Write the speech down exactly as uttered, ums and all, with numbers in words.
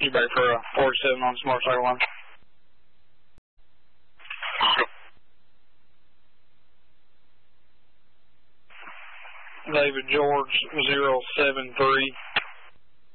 You ready for a forty-seven on Smart Cycle One? David George, zero seven three.